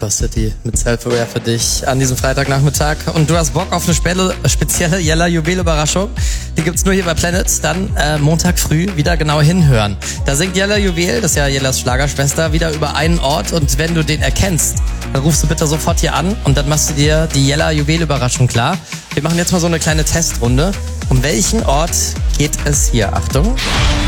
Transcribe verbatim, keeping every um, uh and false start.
Camper City mit Self-Aware für dich an diesem Freitagnachmittag. Und du hast Bock auf eine spe- spezielle Jella Juwel-Überraschung? Die gibt's nur hier bei Planet. Dann äh, Montag früh wieder genau hinhören. Da singt Jella Juwel, das ist ja Jellas Schlagerschwester, wieder über einen Ort. Und wenn du den erkennst, dann rufst du bitte sofort hier an und dann machst du dir die Jella Juwel-Überraschung klar. Wir machen jetzt mal so eine kleine Testrunde. Um welchen Ort geht es hier? Achtung.